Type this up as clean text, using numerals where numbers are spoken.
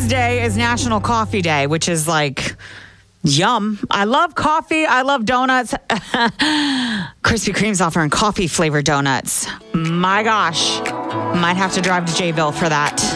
Wednesday is National Coffee Day, which is like yum. I love coffee. I love donuts. Krispy Kreme's offering coffee flavored donuts. My gosh. Might have to drive to Jayville for that.